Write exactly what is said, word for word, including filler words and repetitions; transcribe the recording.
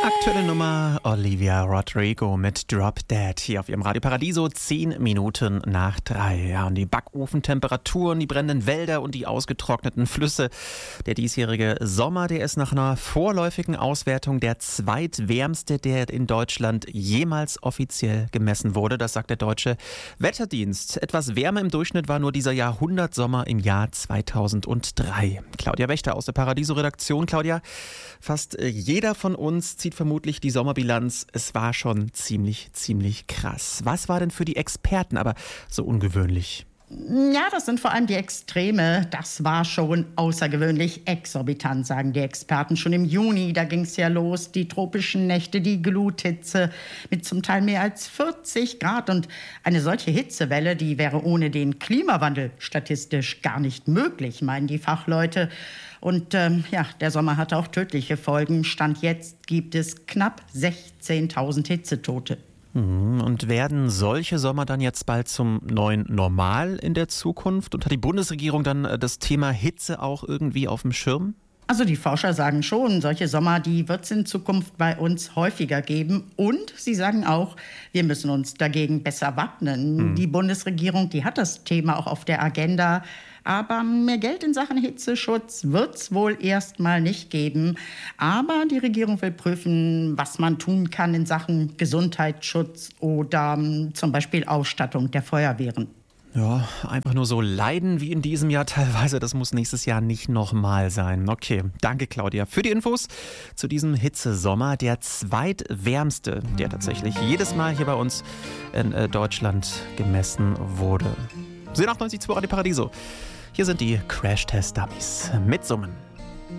Aktuelle Nummer Olivia Rodrigo mit Drop Dead hier auf ihrem Radio Paradiso, zehn Minuten nach drei. Ja, und die Backofentemperaturen, die brennenden Wälder und die ausgetrockneten Flüsse. Der diesjährige Sommer, der ist nach einer vorläufigen Auswertung der zweitwärmste, der in Deutschland jemals offiziell gemessen wurde. Das sagt der Deutsche Wetterdienst. Etwas wärmer im Durchschnitt war nur dieser Jahrhundertsommer im Jahr zweitausenddrei. Claudia Wächter aus der Paradiso-Redaktion. Claudia, fast jeder von uns zieht vermutlich die Sommerbilanz. Es war schon ziemlich, ziemlich krass. Was war denn für die Experten aber so ungewöhnlich? Ja, das sind vor allem die Extreme. Das war schon außergewöhnlich exorbitant, sagen die Experten. Schon im Juni, da ging es ja los. Die tropischen Nächte, die Gluthitze mit zum Teil mehr als vierzig Grad. Und eine solche Hitzewelle, die wäre ohne den Klimawandel statistisch gar nicht möglich, meinen die Fachleute. Und ähm, ja, der Sommer hatte auch tödliche Folgen. Stand jetzt gibt es knapp sechzehntausend Hitzetote. Und werden solche Sommer dann jetzt bald zum neuen Normal in der Zukunft? Und hat die Bundesregierung dann das Thema Hitze auch irgendwie auf dem Schirm? Also die Forscher sagen schon, solche Sommer, die wird es in Zukunft bei uns häufiger geben. Und sie sagen auch, wir müssen uns dagegen besser wappnen. Hm. Die Bundesregierung, die hat das Thema auch auf der Agenda. Aber mehr Geld in Sachen Hitzeschutz wird es wohl erstmal nicht geben. Aber die Regierung will prüfen, was man tun kann in Sachen Gesundheitsschutz oder um, zum Beispiel Ausstattung der Feuerwehren. Ja, einfach nur so leiden wie in diesem Jahr teilweise, das muss nächstes Jahr nicht nochmal sein. Okay, danke Claudia für die Infos zu diesem Hitzesommer, der zweitwärmste, der tatsächlich jedes Mal hier bei uns in äh, Deutschland gemessen wurde. Sie achtundneunzig Komma zwei Radio Paradiso. Hier sind die Crash-Test-Dummies. Mitsummen.